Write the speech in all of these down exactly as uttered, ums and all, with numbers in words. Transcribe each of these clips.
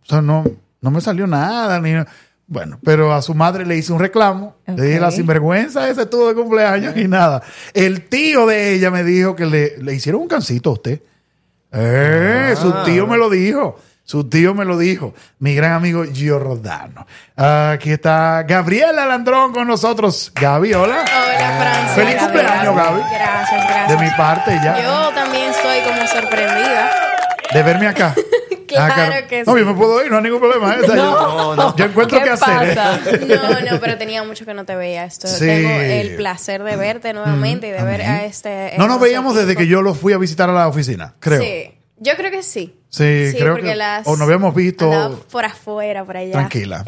sea, no, no me salió nada. Ni, bueno, pero a su madre le hice un reclamo. Okay. Le dije, la sinvergüenza ese estuvo de cumpleaños y nada. El tío de ella me dijo que le, le hicieron un cancito a usted. Eh, ah. Su tío me lo dijo. Su tío me lo dijo. Mi gran amigo Giordano. Aquí está Gabriela Landrón con nosotros. Gaby, hola. Hola, Francia. Feliz Gaby. cumpleaños, Gaby. Gracias, gracias. De mi parte ya. Yo también estoy como sorprendida. De verme acá. Claro ah, que no, sí. yo me puedo ir, no hay ningún problema. ¿eh? O sea, no, yo, no. yo encuentro ¿Qué qué hacer. pasa? No, no, pero tenía mucho que no te veía esto. Sí. Tengo el placer de verte nuevamente mm, y de ver a este... No nos veíamos desde que yo lo fui a visitar a la oficina, creo. Sí, yo creo que sí. Sí, sí, creo porque que las o nos habíamos visto por afuera, por allá. Tranquila.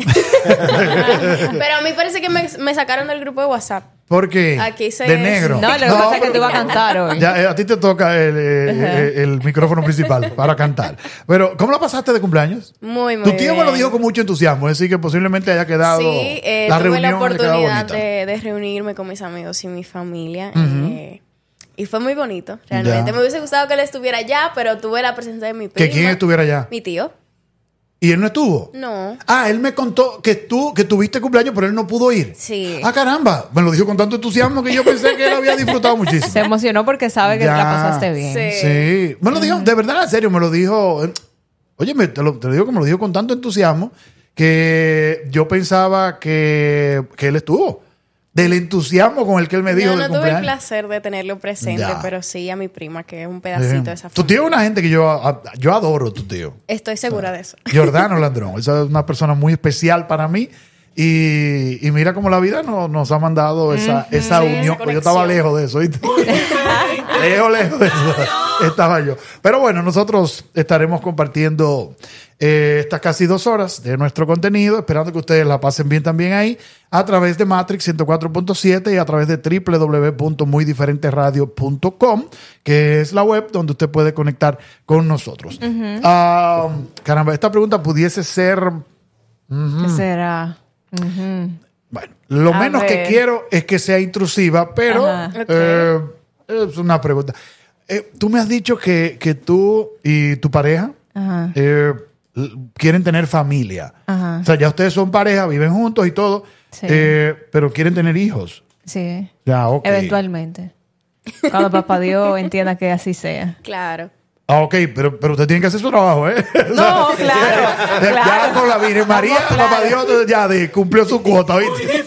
Pero a mí parece que me, me sacaron del grupo de WhatsApp. ¿Por qué? Aquí se de negro. No, lo que no, pasa es que te iba a cantar hoy. Ya, eh, a ti te toca el, eh, el, el micrófono principal para cantar. Pero, ¿cómo la pasaste de cumpleaños? Muy, muy Tu tío bien. me lo dijo con mucho entusiasmo, es decir, que posiblemente haya quedado Sí, eh, la tuve reunión la haya quedado oportunidad bonita. de, de reunirme con mis amigos y mi familia. Uh-huh. eh, y fue muy bonito, realmente. Ya. Me hubiese gustado que él estuviera allá, pero tuve la presencia de mi prima. ¿Que quién estuviera allá? Mi tío. ¿Y él no estuvo? No. Ah, él me contó que tú que tuviste cumpleaños, pero él no pudo ir. Sí. Ah, caramba. Me lo dijo con tanto entusiasmo que yo pensé que él había disfrutado muchísimo. Se emocionó porque sabe que Ya. la pasaste bien. Sí. Sí. Me lo dijo, de verdad, en serio, me lo dijo. Oye, me, te, lo, te lo digo que me lo dijo con tanto entusiasmo que yo pensaba que, que él estuvo. Del entusiasmo con el que él me dijo Yo del no tuve el cumpleaños. placer de tenerlo presente, Ya. pero sí a mi prima, que es un pedacito de esa Tu familia. tío es una gente que yo, a- yo adoro, tu tío. Estoy segura de eso. Giordano Landrón. Esa es una persona muy especial para mí. Y, y mira cómo la vida no, nos ha mandado esa, esa Sí, unión. esa Pues yo estaba conexión. lejos de eso. ¿Viste? lejos, lejos de eso. Estaba yo. Pero bueno, nosotros estaremos compartiendo eh, estas casi dos horas de nuestro contenido, esperando que ustedes la pasen bien también ahí, a través de Matrix ciento cuatro punto siete y a través de doble u doble u doble u punto muy diferente radio punto com, que es la web donde usted puede conectar con nosotros. Uh-huh. Ah, caramba, esta pregunta pudiese ser... ¿Qué será? Uh-huh. Bueno, lo A menos ver. que quiero es que sea intrusiva, pero Ajá. eh, es una pregunta. Eh, tú me has dicho que, que tú y tu pareja Ajá. eh, l- quieren tener familia. Ajá. O sea, ya ustedes son pareja, viven juntos y todo, Sí. eh, pero quieren tener hijos. Sí. Ya, ok. Eventualmente. Cuando papá Dios entienda que así sea. Claro. Ah, ok, pero, pero usted tiene que hacer su trabajo, ¿eh? No, claro. Ya claro. con la Virgen María, Claro. papá Dios ya de, cumplió su cuota, ¿viste?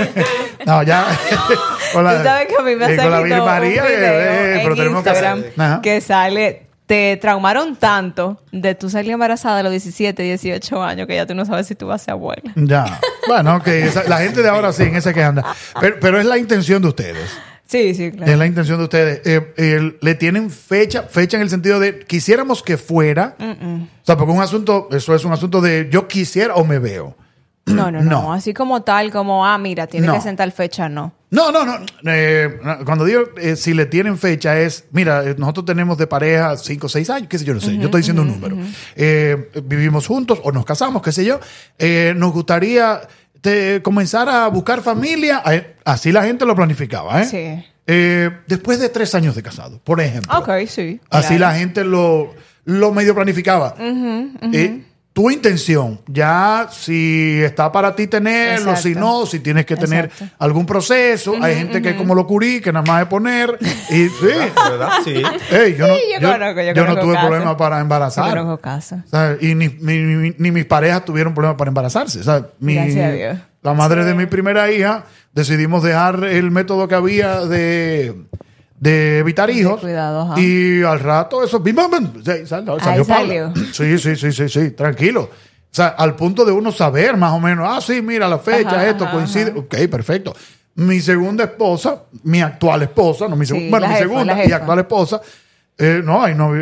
No, ya. Con Tú sabes que a mí me ha eh, con la Virgen salido un María, video eh, en pero tenemos que Instagram hacer- Ajá. que sale... Te traumaron tanto de tú salir embarazada a los diecisiete, dieciocho años que ya tú no sabes si tú vas a ser abuela. Ya. Bueno, ok. Esa- la gente de ahora sí, en ese que anda. Pero, pero es la intención de ustedes. Sí, sí, claro. Es la intención de ustedes. Eh, eh, le tienen fecha, fecha en el sentido de quisiéramos que fuera. Mm-mm. O sea, porque un asunto, eso es un asunto de yo quisiera o me veo. No, no, no, No. Así como tal, como, ah, mira, tiene No. que sentar fecha, no. No, no, no. Eh, cuando digo eh, si le tienen fecha es, mira, eh, nosotros tenemos de pareja cinco o seis años, qué sé yo, no sé. yo estoy diciendo un número. Eh, vivimos juntos o nos casamos, qué sé yo. Eh, nos gustaría te- comenzar a buscar familia. Eh, así la gente lo planificaba, ¿eh? Sí. Eh, después de tres años de casado, por ejemplo. Ok, sí. Así claro. la gente lo, lo medio planificaba. Eh, tu intención, ya si está para ti tenerlo, Exacto. si no, si tienes que tener Exacto. algún proceso. Hay gente que es como lo curí, que nada más es poner. Y sí. ¿Verdad? Sí. Ey, yo no, Sí, yo yo- conozco, yo yo no conozco tuve casos. problema para Yo embarazar. conozco casos. O sea, y ni, ni, ni- ni mis parejas tuvieron problema para embarazarse. O sea, mi- Gracias a Dios. la madre de mi primera hija decidimos dejar el método que había de, de evitar hijos. cuidado, ajá. Y al rato eso bim, bam, bam, sí, salió, Ahí salió Paula. salió. Sí, sí, sí, sí, sí, tranquilo. O sea, al punto de uno saber más o menos, ah, sí, mira la fecha, Ajá, esto ajá, coincide. ajá. Ok, perfecto. Mi segunda esposa, mi actual esposa, no mi Sí, segunda, bueno, la mi jefa, segunda la y jefa. actual esposa, eh, no, ahí no.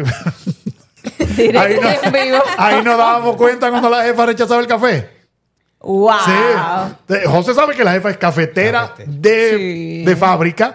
Directo Ahí no, en vivo. ahí nos dábamos cuenta cuando la jefa rechazaba el café. Wow. Sí. Eh, José sabe que la jefa es cafetera Cafetera. de, Sí. de fábrica.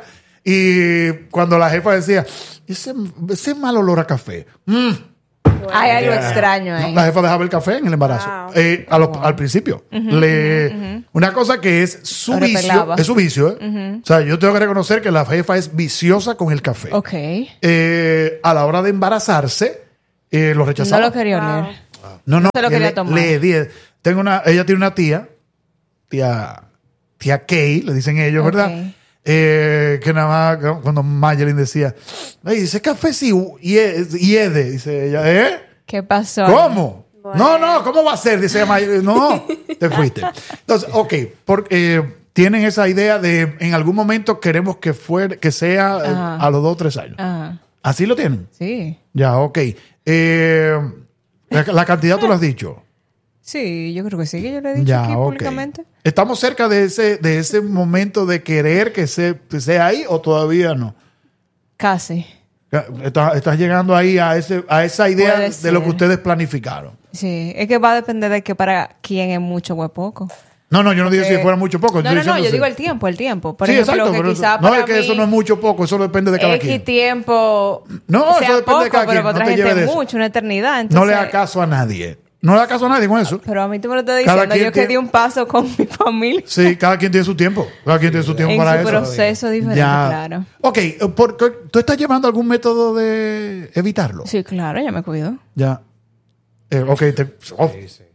Y cuando la jefa decía, ese, ese mal olor a café. Mm. Hay algo Ya. extraño No, ahí. la jefa dejaba el café en el embarazo. Wow. Eh, a lo- Al principio. Le- Una cosa que es su Lo vicio. repelaba. Es su vicio. ¿eh? O sea, yo tengo que reconocer que la jefa es viciosa con el café. Ok. Eh, a la hora de embarazarse, eh, lo No rechazaba. lo quería Wow. oler. No, no, No se lo que quería le- tomar. le di- tengo una, ella tiene una tía, tía, tía Kay, le dicen ellos, ¿verdad? Ok. Eh, que nada más cuando Mayelin decía, "Ey, ese café sí hie- hiede", dice ella, ¿eh? ¿Qué pasó? ¿Cómo? Bueno. No, no, ¿cómo va a ser? Dice Mayelin, no, te fuiste. Entonces, ok, porque eh, tienen esa idea de en algún momento queremos que fuera, que sea eh, Ajá. a los dos o tres años. Ajá. Así lo tienen. Sí. Ya, ok. Eh, la, la cantidad tú lo has dicho. Sí, yo creo que sí, que yo le he dicho Ya, aquí ok. públicamente. ¿Estamos cerca de ese, de ese momento de querer que, se, que sea ahí o todavía no? Casi. ¿Estás, estás llegando ahí a, ese, a esa idea Puede de lo que ser. ustedes planificaron? Sí, es que va a depender de que para quién es mucho o es poco. No, no, yo no digo si Porque- fuera mucho o poco. No, estoy no, no, diciendo yo sí. digo el tiempo, el tiempo. Por Sí, ejemplo, exacto, que pero quizá eso, no para es que mí eso no es mucho o poco, eso depende de cada X quien. tiempo No, sea eso depende poco, de cada pero quien, para no otra te gente lleves de es eso. mucho, una eternidad. No Entonces, le hagas caso a nadie. No le hagas caso a nadie con eso. Pero a mí tú me lo estás Cada diciendo, quien yo que tiene- di un paso con mi familia. Sí, cada quien tiene su tiempo. Cada quien tiene su tiempo En para su eso. proceso diferente, Ya. claro. Ok, porque ¿tú estás llevando algún método de evitarlo? Sí, claro, ya me cuido. Ya. Eh, ok, te- oh,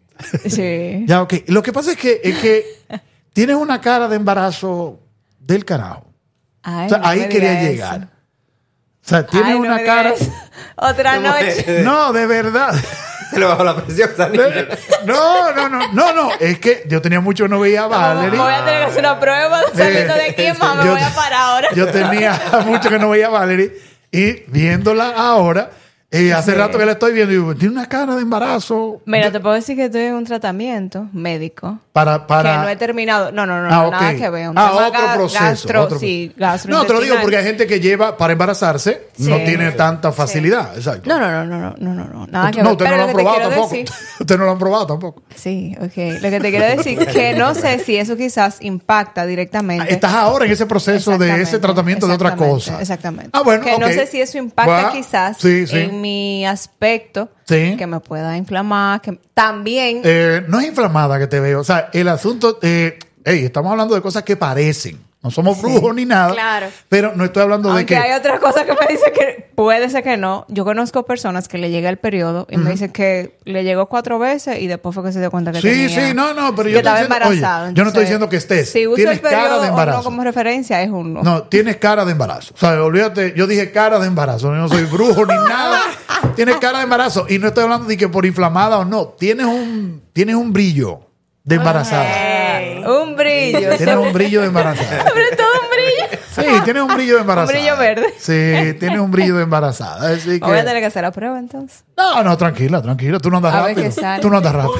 Sí. ya, ok. Lo que pasa es que, es que tienes una cara de embarazo del carajo. Ay, O sea, no ahí me quería diga llegar. eso. O sea, tienes Ay, no una me diga cara. eso. Otra noche. No, de verdad. Se le bajó la presión. Dani. No, no, no, no, no. Es que yo tenía mucho que no veía a Valerie. Voy a tener que hacer una prueba saliendo de aquí, mamá. Me Yo- voy a parar ahora. Yo tenía mucho que no veía a Valerie y viéndola ahora, eh, hace Sí. rato que la estoy viendo, y digo, tiene una cara de embarazo. Mira, Yo- te puedo decir que estoy en un tratamiento médico. para, para... Que no he terminado. No, no, no, Ah, no, ok. nada que ver. Un Ah, tema otro ga- proceso. Gastro, otro- sí, No, te lo digo gastrointestinal. porque hay gente que lleva para embarazarse, no Sí. tiene tanta facilidad. Exacto. No, no, no, no, no, no, no, no, nada que no, ver. ustedes no Pero lo lo han que te probado quiero tampoco. decir- Ustedes no lo han probado tampoco. Sí, ok. Lo que te quiero decir que no sé si eso quizás impacta directamente. Estás ahora en ese proceso de ese Exactamente, tratamiento de otra exactamente, cosa. Exactamente. Ah, bueno, que no ok. sé si eso impacta Va, quizás sí, sí. en mi aspecto, Sí. que me pueda inflamar, que también... Eh, no es inflamada que te veo. O sea, el asunto... Eh, hey, estamos hablando de cosas que parecen. No somos brujos ni nada. Claro. Pero no estoy hablando de Aunque que... hay otras cosas que me dicen que puede ser que no. Yo conozco personas que le llega el periodo y me dicen que le llegó cuatro veces y después fue que se dio cuenta que Sí, tenía... sí, no, no, pero que yo estoy estaba diciendo- embarazado. oye, yo no estoy Entonces, diciendo que estés. Si uso Tienes el periodo cara de o embarazo. no como referencia, es un no. No, tienes cara de embarazo. O sea, olvídate, yo dije cara de embarazo. Yo no soy brujo ni nada. Tienes cara de embarazo. Y no estoy hablando de que por inflamada o no. Tienes un, tienes un brillo de embarazada. Ey. Un brillo. Tienes un brillo de embarazada. Sobre todo un brillo. Sí, tienes un brillo de embarazada. Un brillo verde. Sí, tienes un brillo de embarazada. Así Me voy a que... tener que hacer la prueba entonces. No, no, tranquila, tranquila. Tú no andas A ver rápido. qué sale. Tú no andas rápido.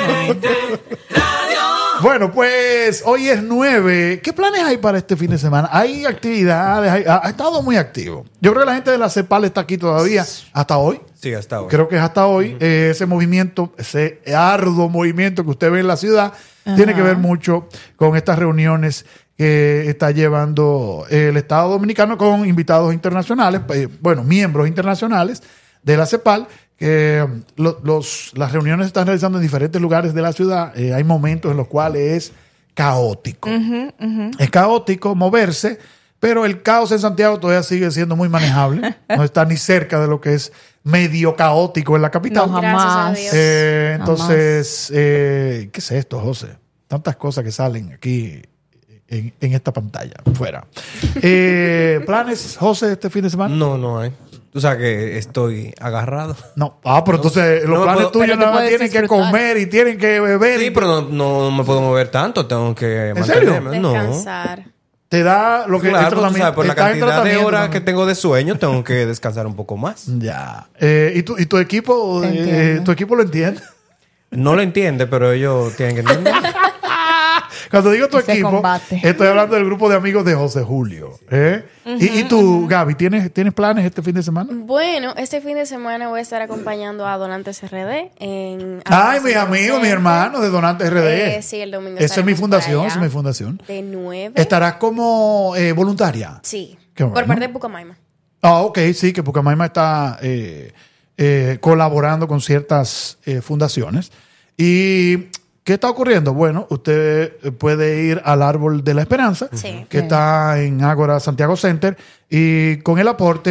Bueno, pues hoy es nueve. ¿Qué planes hay para este fin de semana? Hay actividades, hay- ha, ha estado muy activo. Yo creo que la gente de la CEPAL está aquí todavía, hasta hoy. Sí, hasta ahora. Creo que es hasta hoy. Eh, ese movimiento, ese arduo movimiento que usted ve en la ciudad, tiene que ver mucho con estas reuniones que está llevando el Estado Dominicano con invitados internacionales, eh, bueno, miembros internacionales de la CEPAL, que um, lo- los, las reuniones se están realizando en diferentes lugares de la ciudad. Eh, hay momentos en los cuales es caótico. Es caótico moverse, pero el caos en Santiago todavía sigue siendo muy manejable. No está ni cerca de lo que es medio caótico en la capital. No, Gracias a jamás. Dios. Eh, entonces, eh, ¿qué es esto, José? Tantas cosas que salen aquí en, en esta pantalla, fuera. Eh, ¿Planes, José, este fin de semana? No, no hay. Tú sabes que estoy agarrado. No. Ah, pero entonces los no me planes puedo- tuyos pero te nada más puedes tienen que disfrutar. comer y tienen que beber. Sí, y pero no, no me puedo mover tanto. Tengo que ¿En serio? mantenerme. No. Descansar. te da lo que Claro, el tú sabes, por la estás en cantidad de tratamiento horas que también. tengo de sueño, tengo que descansar un poco más. Ya. Eh, ¿y, tu, ¿Y tu equipo Te eh, entiendo. tu equipo lo entiende? No lo entiende, pero ellos tienen que entender. Cuando digo tu Ese equipo, combate. estoy hablando del grupo de amigos de José Julio. ¿eh? y, y tú, Gaby, ¿tienes, ¿tienes planes este fin de semana? Bueno, este fin de semana voy a estar acompañando a Donantes R D en... Ay, mis amigos, mis hermanos de Donantes R D. Eh, sí, el domingo Esa es mi estaremos por fundación, allá. esa es mi fundación. De nueve. ¿Estarás como eh, voluntaria? Sí. Qué Por bueno. parte de Pucamaima. Ah, ok, sí, que Pucamaima está eh, eh, colaborando con ciertas eh, fundaciones. ¿Y qué está ocurriendo? Bueno, usted puede ir al Árbol de la Esperanza, Sí. que está en Ágora Santiago Center, y con el aporte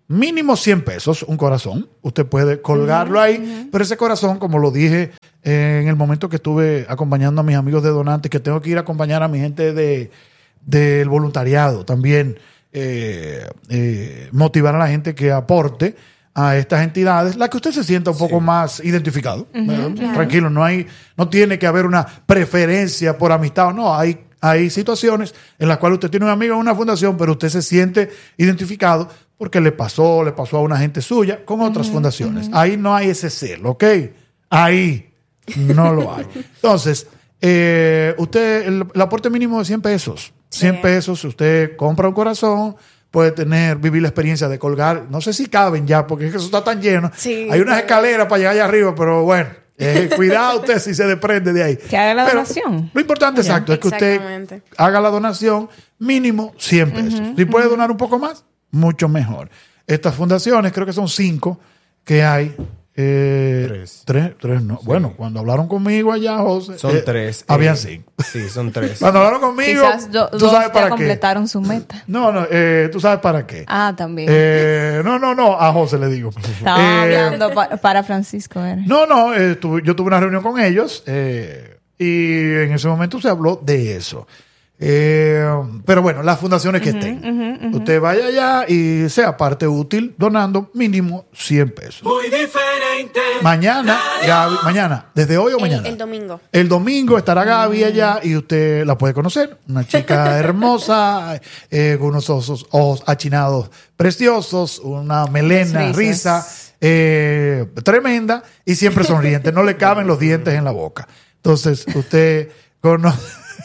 mínimo cien pesos, un corazón. Usted puede colgarlo ahí, pero ese corazón, como lo dije eh, en el momento que estuve acompañando a mis amigos de donantes, que tengo que ir a acompañar a mi gente de, del voluntariado, también eh, eh, motivar a la gente que aporte a estas entidades, la que usted se sienta un Sí. poco más identificado. Uh-huh, claro. Tranquilo, no hay, no tiene que haber una preferencia por amistad, no, hay, hay situaciones en las cuales usted tiene un amigo en una fundación, pero usted se siente identificado porque le pasó, le pasó a una gente suya con otras uh-huh, fundaciones. Uh-huh. Ahí no hay ese celo, ¿ok? Ahí no lo hay. Entonces, eh, usted, el, el aporte mínimo de cien pesos. cien sí. pesos, usted compra un corazón, puede tener, vivir la experiencia de colgar, no sé si caben ya, porque es que eso está tan lleno. Sí, hay unas sí. escaleras para llegar allá arriba, pero bueno, eh, cuidado usted si se desprende de ahí. Que haga la pero donación. Lo importante, yeah. exacto, es que usted haga la donación mínimo cien pesos. Uh-huh, si puede uh-huh. donar un poco más, mucho mejor. Estas fundaciones, creo que son cinco que hay. Eh, tres. Tres, tres no. Sí. Bueno, cuando hablaron conmigo allá, José. Son eh, tres. Habían eh, cinco. Sí, son tres. Cuando hablaron conmigo. Quizás do, tú dos sabes para ya qué. completaron su meta. No, no, eh, tú sabes para qué. Ah, también. Eh, no, no, no, a José le digo. Estaba eh, hablando pa, para Francisco. ¿Era? No, no, eh, tuve, yo tuve una reunión con ellos eh, y en ese momento se habló de eso. Eh, pero bueno, las fundaciones que uh-huh, estén. Uh-huh, uh-huh. Usted vaya allá y sea parte útil donando mínimo cien pesos. Muy diferente. Mañana, Gaby, mañana, desde hoy o el, mañana. El domingo. El domingo estará Gaby allá y usted la puede conocer. Una chica hermosa, eh, con unos ojos, ojos achinados preciosos, una melena, risa, eh, tremenda y siempre sonriente. No le caben los dientes en la boca. Entonces, usted conoce.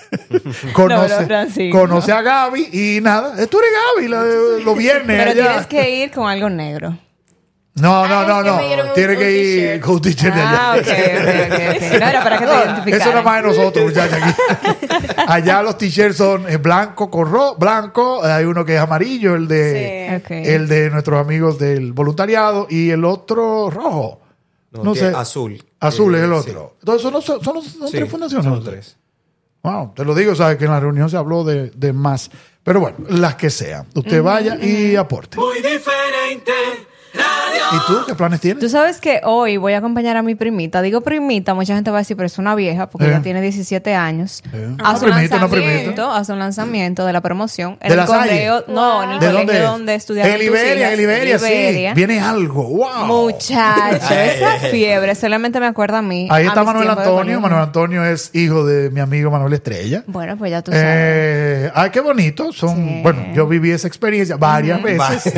conoce, no, conoce a Gaby y nada, tú eres Gaby la de los viernes. Pero allá. tienes que ir con algo negro. No, no, ah, no, no. Tiene que ir t-shirt. con un t-shirt de allá. Ah, ok, ok, ok. okay. No era para que te identificaran. Eso nada más de nosotros, muchachos. Aquí. Allá los t-shirts son blanco con rojo, blanco. Hay uno que es amarillo, el de, sí. okay. el de nuestros amigos del voluntariado, y el otro rojo. No, no sé. Azul. Azul eh, es el otro. Sí. Entonces, son, son, son, son sí, tres fundaciones. Son tres. Wow, te lo digo, sabes que en la reunión se habló de, de más. Pero bueno, las que sean. Usted uh-huh, vaya uh-huh. y aporte. Muy diferente. Radio. ¿Y tú qué planes tienes? Tú sabes que hoy voy a acompañar a mi primita. Digo primita, mucha gente va a decir, pero es una vieja porque eh. ella tiene diecisiete años. Eh. Hace, Una un primita, una lanzamiento, primita. hace un lanzamiento de la promoción en ¿De el la correo, Salle? no, en el ¿De colegio dónde, donde estudiaron En Liberia, en Liberia, sí. Viene algo. Wow. Muchacho, esa fiebre solamente me acuerda a mí. Ahí a está mis Manuel tiempos de Antonio. colegio. Manuel Antonio es hijo de mi amigo Manuel Estrella. Bueno, pues ya tú sabes. Eh, ay, qué bonito. Son, Sí. bueno, yo viví esa experiencia varias Mm, veces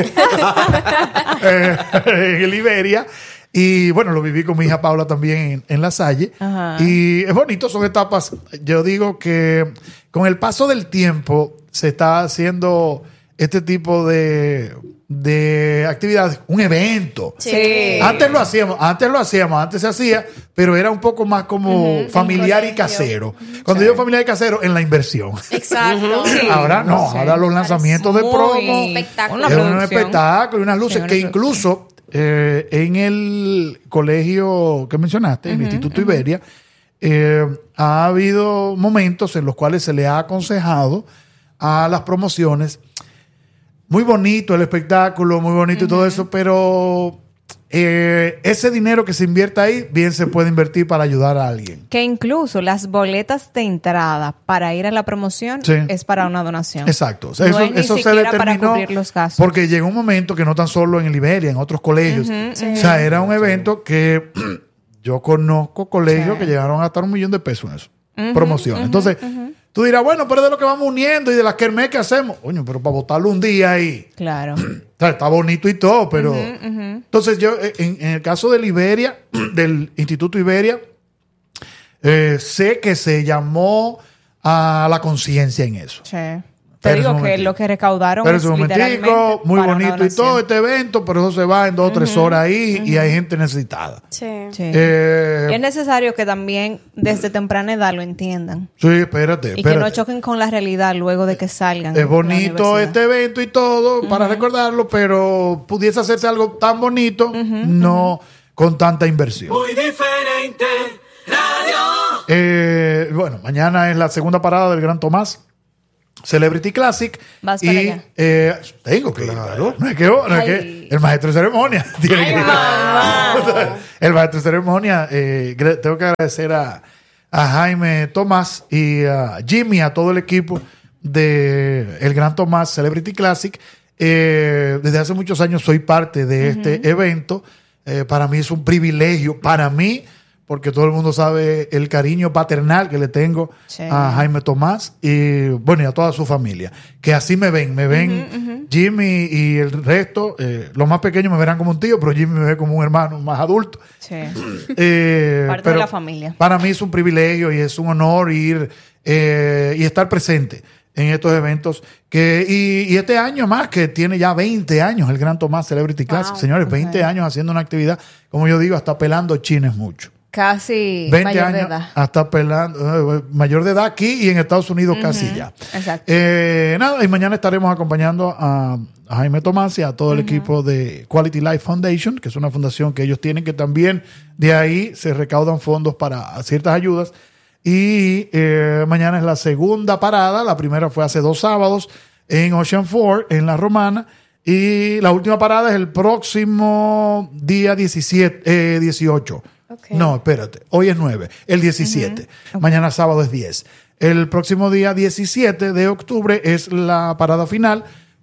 eh, en Liberia. Y bueno, lo viví con mi hija Paula también en, en La Salle. Ajá. Y es bonito, son etapas. Yo digo que con el paso del tiempo se está haciendo este tipo de, de actividades, un evento. Sí. Antes lo hacíamos, antes lo hacíamos, antes se hacía, pero era un poco más como Ujú, familiar y en colegio. casero. Cuando digo familiar y casero, en la inversión. Exacto. Sí. Ahora no, Sí. ahora los lanzamientos de Muy- promo, espectáculo. es un producción. espectáculo y unas luces Sí, una que incluso eh, en el colegio que mencionaste, el Instituto Iberia, eh, ha habido momentos en los cuales se le ha aconsejado a las promociones. Muy bonito el espectáculo, muy bonito y todo eso, pero eh, ese dinero que se invierta ahí, bien se puede invertir para ayudar a alguien. Que incluso las boletas de entrada para ir a la promoción Sí. es para una donación. Exacto. O sea, No eso es ni eso se siquiera para determinó cubrir los gastos. porque llegó un momento que no tan solo en el Iberia, en otros colegios. Ujú, O sea, era un evento que yo conozco colegios Sí. que llegaron a gastar un millón de pesos en eso. Ujú, Promociones. ujú, Entonces, ujú. tú dirás, bueno, pero es de lo que vamos uniendo y de las kermés que hacemos. Coño, pero para votarlo un día ahí. Claro. O sea, está bonito y todo, pero... Ujú, ujú. Entonces yo, en, en el caso del Iberia, del Instituto Iberia, eh, sé que se llamó a la conciencia en eso. Sí. Te Espérese un digo que momentico. lo que recaudaron Pero es es un literalmente momentico, muy para una bonito y donación. todo este evento, pero eso se va en dos o tres horas ahí y hay gente necesitada. Sí. Sí. Eh, Es necesario que también desde temprana edad lo entiendan. sí, espérate, Y que espérate. no choquen con la realidad luego de que salgan. de Es la bonito universidad. este evento y todo para recordarlo, pero pudiese hacerse algo tan bonito, no con tanta inversión. Muy diferente. Radio. Eh, bueno, mañana es la segunda parada del Gran Tomás. Celebrity Classic. Vas y para allá. eh, tengo que ir, claro. No es que, no es Ay. que el maestro de ceremonia tiene Ay, que ir. mamá. El maestro de ceremonia, eh, gra- tengo que agradecer a, a Jaime Tomás y a Jimmy, a todo el equipo de El Gran Tomás Celebrity Classic. Eh, desde hace muchos años soy parte de este evento. Eh, para mí es un privilegio, para mí, porque todo el mundo sabe el cariño paternal que le tengo Sí. a Jaime Tomás y bueno, y a toda su familia, que así me ven, me ven Jimmy y el resto, eh, los más pequeños me verán como un tío, pero Jimmy me ve como un hermano más adulto. Sí. Eh, Parte de pero la familia. Para mí es un privilegio y es un honor ir eh, y estar presente en estos eventos. Que, y, y este año más, que tiene ya veinte años el Gran Tomás Celebrity Classic. Wow. Señores, veinte Ok. años haciendo una actividad, como yo digo, hasta pelando chines mucho. Casi veinte mayor de años edad. hasta pelando, eh, mayor de edad aquí y en Estados Unidos casi ya. Exacto. Eh, nada, y mañana estaremos acompañando a, a Jaime Tomás y a todo el equipo de Quality Life Foundation, que es una fundación que ellos tienen, que también de ahí se recaudan fondos para ciertas ayudas. Y eh, mañana es la segunda parada. La primera fue hace dos sábados en Ocean Ford, en La Romana. Y la última parada es el próximo día diecisiete, eh, dieciocho. Ok. No, espérate. Hoy es nueve. El diecisiete. Mañana sábado es diez. El próximo día diecisiete de octubre es la parada final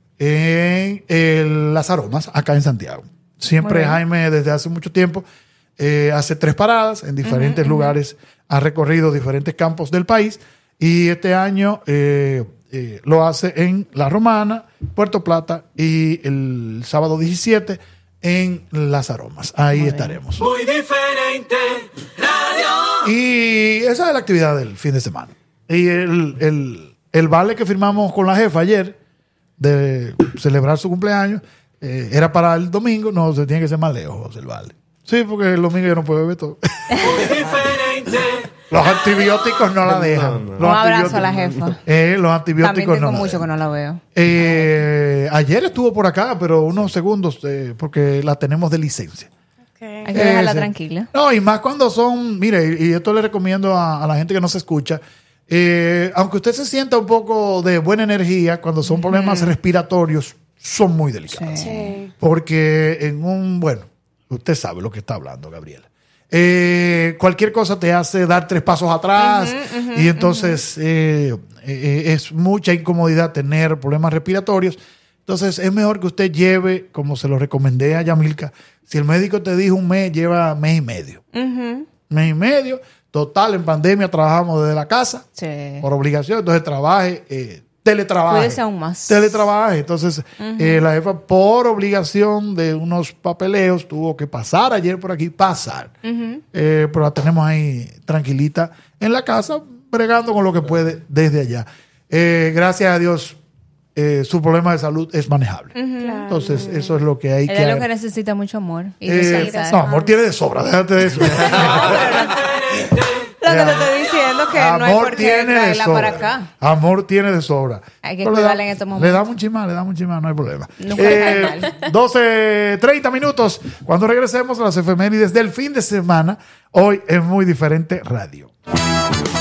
en el Las Aromas, acá en Santiago. Siempre Muy bien. Jaime, desde hace mucho tiempo, eh, hace tres paradas en diferentes lugares. Ha recorrido diferentes campos del país. Y este año eh, eh, lo hace en La Romana, Puerto Plata y el sábado diecisiete en Las Aromas. Ahí Muy bien. estaremos. Muy diferente, radio. Y esa es la actividad del fin de semana. Y el, el, el vale que firmamos con la jefa ayer de celebrar su cumpleaños eh, era para el domingo. No, se tiene que ser más lejos el vale. Sí, porque el domingo yo no puedo beber todo. Muy diferente. Los antibióticos no la dejan. No, no. Los Un abrazo a la antibióticos- jefa. Eh, los También antibióticos tengo no la mucho que dejan. no la veo. Eh, ayer estuvo por acá, pero unos segundos eh, porque la tenemos de licencia. Ok. Hay que dejarla Ese. tranquila. No, y más cuando son, mire, y esto le recomiendo a, a la gente que no se escucha, eh, aunque usted se sienta un poco de buena energía, cuando son problemas respiratorios, son muy delicados. Sí. Sí. Porque en un, bueno, usted sabe lo que está hablando, Gabriela. Eh, cualquier cosa te hace dar tres pasos atrás y entonces eh, eh, es mucha incomodidad tener problemas respiratorios. Entonces es mejor que usted lleve, como se lo recomendé a Yamilka, si el médico te dijo un mes, lleva mes y medio. Ujú. Mes y medio. Total, en pandemia trabajamos desde la casa Sí. por obligación, entonces trabaje, eh, teletrabaje. Cuídese aún más. Teletrabaje. Entonces, eh, la jefa, por obligación de unos papeleos, tuvo que pasar ayer por aquí, pasar. Eh, pero la tenemos ahí tranquilita en la casa, bregando con lo que puede desde allá. Eh, gracias a Dios, eh, su problema de salud es manejable. Claro. Entonces, eso es lo que hay Ella que es lo que necesita mucho amor y eh, descansar. no, amor tiene de sobra, déjate de eso. Lo que te estoy diciendo que no hay por qué traerla para acá. Amor tiene de sobra. Hay que Pero le da- cuidarla en estos momentos. Le damos un chimán, le damos un chimán, no hay problema. Nunca le cae mal. doce, treinta minutos. Cuando regresemos a las efemérides del fin de semana, hoy es Muy Diferente Radio.